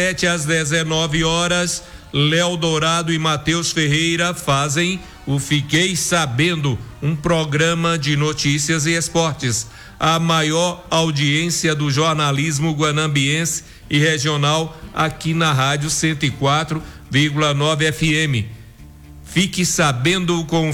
Às 19 horas, Léo Dourado e Matheus Ferreira fazem o Fiquei Sabendo, um programa de notícias e esportes. A maior audiência do jornalismo guanambiense e regional aqui na Rádio 104,9 FM. Fique sabendo com